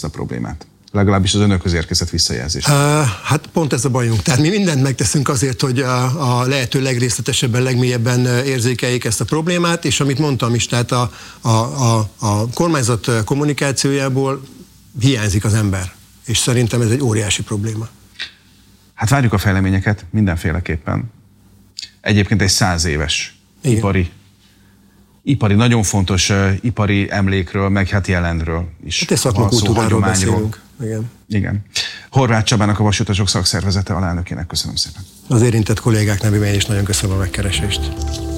ezt a problémát? Legalábbis az önökhöz érkezett visszajelzés. Hát pont ez a bajunk. Tehát mi mindent megteszünk azért, hogy a lehető legrészletesebben, legmélyebben érzékeljék ezt a problémát, és amit mondtam is, tehát a kormányzat kommunikációjából hiányzik az ember. És szerintem ez egy óriási probléma. Hát várjuk a fejleményeket mindenféleképpen. Egyébként egy 100 éves ipari, nagyon fontos ipari emlékről, meg hát jelenről is. Hát szakmakultúráról beszélünk. Igen. Horváth Csabának, a Vasutasok Szakszervezete alelnökének köszönöm szépen. Az érintett kollégák nevében én is nagyon köszönöm a megkeresést.